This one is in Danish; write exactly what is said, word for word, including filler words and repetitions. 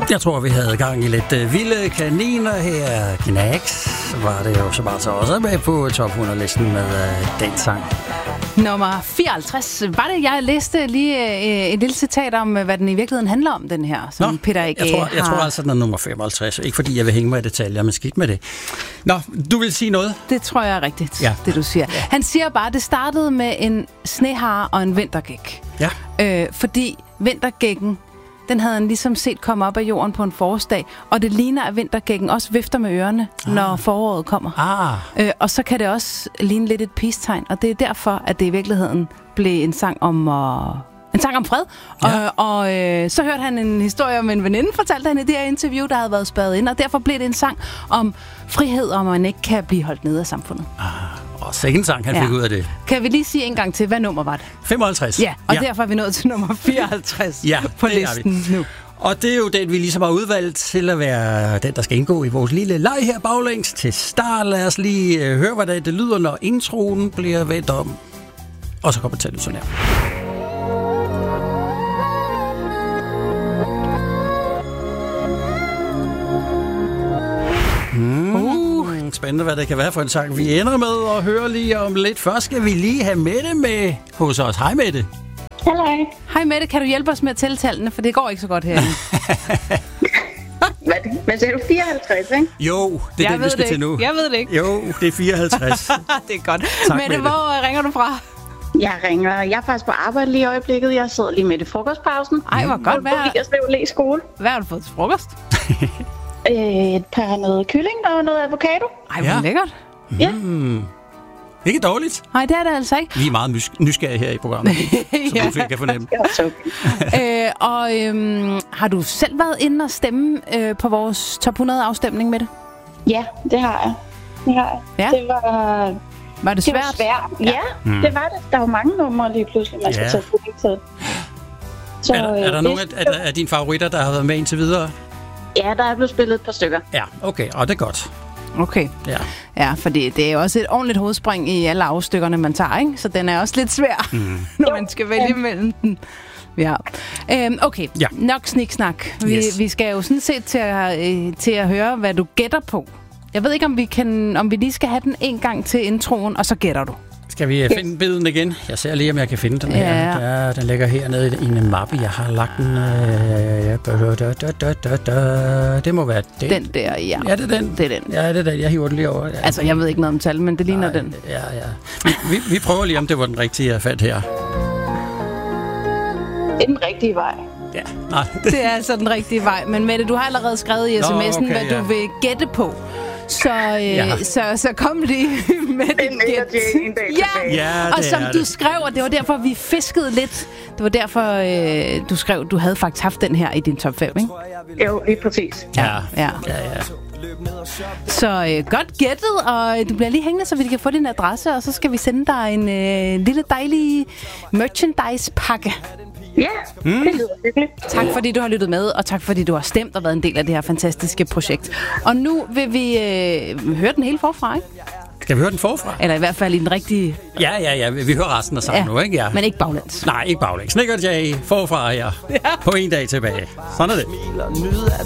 Jeg tror, vi havde gang i lidt uh, vilde kaniner her. Knacks var det jo så bare så også med på top hundrede-listen med uh, den sang. Nummer fireoghalvtreds. Var det, jeg læste lige øh, et lille citat om, hvad den i virkeligheden handler om, den her, som Nå, Peter A G jeg tror, jeg har... tror altså, den er nummer femoghalvtreds. Ikke fordi jeg vil hænge mig i detaljer, men skidt med det. Nå, du vil sige noget? Det tror jeg er rigtigt, ja. det du siger. Ja. Han siger bare, at det startede med en snehare og en vintergæk. Ja. Øh, fordi vintergækken, den havde han ligesom set komme op af jorden på en forårsdag, og det ligner, at vintergækken også vifter med ørerne, ah. når foråret kommer. Ah. Øh, og så kan det også ligne lidt et peace-tegn, og det er derfor, at det i virkeligheden blev en sang om uh, en sang om fred. Ja. Og, og øh, så hørte han en historie om en veninde, fortalte han i det her interview, der havde været spadet ind, og derfor blev det en sang om frihed, og man ikke kan blive holdt nede af samfundet. Ah. Og sikkert sang, han ja. fik ud af det. Kan vi lige sige en gang til, hvad nummer var det? femoghalvtreds. Ja, og ja. derfor er vi nået til nummer fireoghalvtreds ja, på listen nu. Og det er jo den, vi ligesom har udvalgt til at være den, der skal indgå i vores lille leg her baglæns. Til start, lad os lige øh, høre, hvordan det lyder, når introen bliver vendt om. Og så kommer det til at sådan her. Mm, spændende, hvad det kan være for en sang, vi ender med at høre lige om lidt. Først skal vi lige have Mette med hos os. Hej Mette. Hej. Hej Mette, kan du hjælpe os med at tælle tallene, for det går ikke så godt her. Hvad, hvad sagde du? fireoghalvtreds, ikke? Jo, det er jeg den, vi skal det til nu. Jeg ved det ikke. Jo, det er fireoghalvtreds. Det er godt. Tak, Mette, Mette, hvor ringer du fra? Jeg ringer. Jeg er faktisk på arbejde lige i øjeblikket. Jeg sidder lige midt i frokostpausen. Ej, hvor godt. Hvad er... Jeg skal jo læse skole. Hvad har du fået til frokost? øh, et par noget kylling og noget avocado. Ej, hvor ja. lækkert. Ja. Mm. Ikke dårligt. Nej, det er det altså ikke. Vi er meget nys- nysgerrige her i programmet, ja. som du kan fornemme. øh, og øhm, har du selv været inde og stemme øh, på vores top hundrede afstemning med det? Ja, det har jeg. Det har jeg. Ja. Det var... Var det svært? Det var svært. Ja, mm. det var det. Der var mange numre lige pludselig, man skal ja. tage stilling til. Så, er der, er der nogle af, af, af dine favoritter, der har været med indtil videre? Ja, der er blevet spillet et par stykker. Ja, okay. Og det er godt. Okay. Ja. Ja, fordi det er jo også et ordentligt hovedspring i alle afstykkerne, man tager, ikke? Så den er også lidt svær, mm. når man skal vælge mellem den. Ja. Øhm, okay, ja. Nok sniksnak. Vi, yes. vi skal jo sådan set til at, øh, til at høre, hvad du gætter på. Jeg ved ikke, om vi, kan, om vi lige skal have den en gang til introen, og så gætter du. Skal vi finde yes. biden igen? Jeg ser lige, om jeg kan finde den her. Ja. Der, den ligger hernede i en mappe. Jeg har lagt den... Øh, det må være den. Den der, ja. Ja, det er den. Det er den. Ja, det er den. Jeg hiver den lige over. Ja. Altså, jeg ved ikke noget om tal, men det ligner Nej, den. Ja, ja. Vi, vi, vi prøver lige, om det var den rigtige, jeg fandt her. Det er den rigtige vej. Ja, nej. Det er altså den rigtige vej. Men Mette, du har allerede skrevet i sms'en, Nå, okay, hvad ja. du vil gætte på. Så, øh, ja. så, så kom lige med dit gæt. Ja, ja og som du det. skrev, og det var derfor, vi fiskede lidt. Det var derfor, øh, du skrev, du havde faktisk haft den her i din top fem, ikke? Jo, lige præcis. Ja, ja. ja, ja. Så øh, godt gættet, og du bliver lige hængende, så vi kan få din adresse, og så skal vi sende dig en øh, lille dejlig merchandise-pakke. Ja, mm. det lyder hyggeligt. Tak fordi du har lyttet med, og tak fordi du har stemt og været en del af det her fantastiske projekt. Og nu vil vi øh, høre den hele forfra, ikke? Skal vi høre den forfra? Eller i hvert fald i den rigtige... Ja, ja, ja. Vi hører resten af sangen ja, nu, ikke? Ja. Men ikke baglæns. Nej, ikke baglæns. Snicker Jay forfra, ja. ja. På en dag tilbage. Sådan er det.